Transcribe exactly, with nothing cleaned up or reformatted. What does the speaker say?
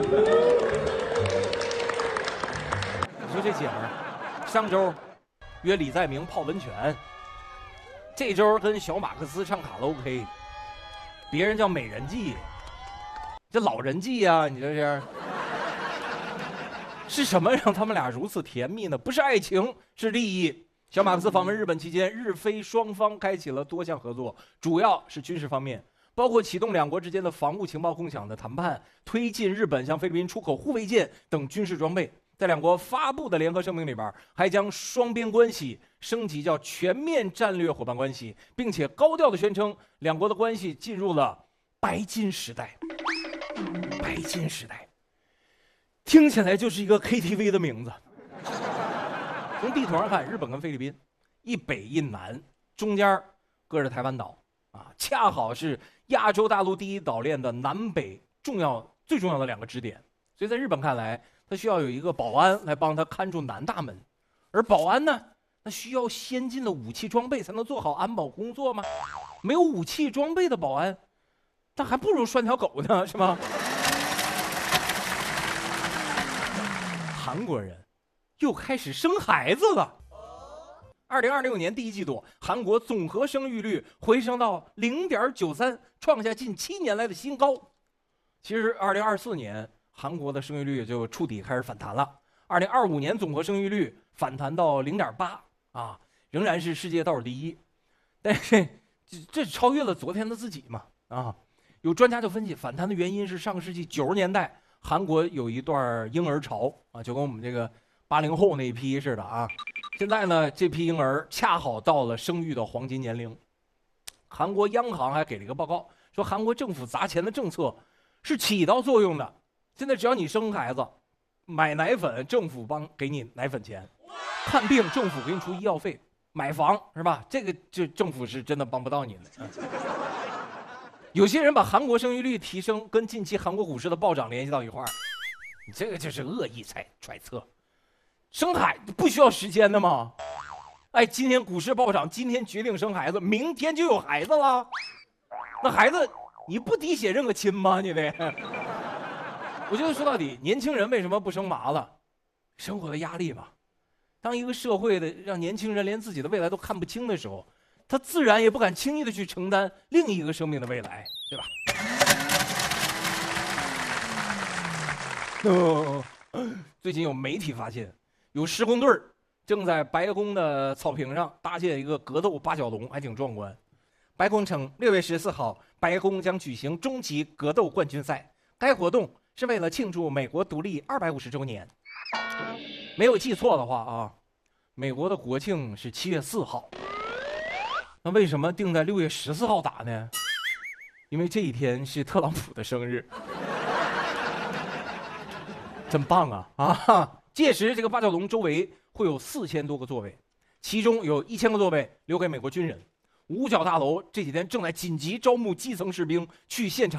你说这姐们儿，上周约李在明泡温泉，这周跟小马克思唱卡拉 OK， 别人叫美人计，这老人计呀、啊！你这是是什么让他们俩如此甜蜜呢？不是爱情，是利益。小马克思访问日本期间，日菲双方开启了多项合作，主要是军事方面，包括启动两国之间的防务情报共享的谈判，推进日本向菲律宾出口护卫舰等军事装备。在两国发布的联合声明里边，还将双边关系升级叫全面战略伙伴关系，并且高调的宣称两国的关系进入了白金时代。白金时代，听起来就是一个 K T V 的名字。从地图上看，日本跟菲律宾一北一南，中间搁着台湾岛啊，恰好是亚洲大陆第一岛链的南北重要最重要的两个支点。所以在日本看来，他需要有一个保安来帮他看住南大门，而保安呢，那需要先进的武器装备才能做好安保工作吗？没有武器装备的保安，那还不如拴条狗呢，是吗？韩国人又开始生孩子了。二零二六年第一季度，韩国总和生育率回升到零点九三，创下近七年来的新高。其实，二零二四年韩国的生育率就触底开始反弹了。二零二五年总和生育率反弹到零点八啊，仍然是世界倒数第一。但是这这超越了昨天的自己嘛啊！有专家就分析，反弹的原因是上个世纪九十年代韩国有一段婴儿潮啊，就跟我们这个八零后那一批似的啊。现在呢，这批婴儿恰好到了生育的黄金年龄。韩国央行还给了一个报告，说韩国政府砸钱的政策是起到作用的。现在只要你生孩子，买奶粉政府帮给你奶粉钱，看病政府给你出医药费，买房是吧？这个就政府是真的帮不到你的。嗯、有些人把韩国生育率提升跟近期韩国股市的暴涨联系到一块儿，你这个就是恶意猜揣测。生孩子不需要时间的吗？哎，今天股市暴涨，今天决定生孩子，明天就有孩子了。那孩子你不滴血认个亲吗？你得。我觉得说到底，年轻人为什么不生娃了？生活的压力嘛。当一个社会的让年轻人连自己的未来都看不清的时候，他自然也不敢轻易的去承担另一个生命的未来，对吧？哦，最近有媒体发现，有施工队正在白宫的草坪上搭建一个格斗八角笼，还挺壮观。白宫称，六月十四号，白宫将举行终极格斗冠军赛。该活动是为了庆祝美国独立二百五十周年。没有记错的话啊，美国的国庆是七月四号。那为什么定在六月十四号打呢？因为这一天是特朗普的生日。真棒啊啊！届时这个八角笼周围会有四千多个座位，其中有一千个座位留给美国军人。五角大楼这几天正在紧急招募基层士兵去现场